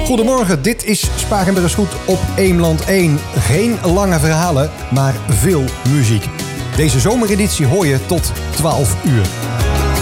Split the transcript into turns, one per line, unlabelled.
Goedemorgen, dit is Spakenburg is Goed op Eemland 1. Geen lange verhalen, maar veel muziek. Deze zomereditie hoor je tot 12 uur.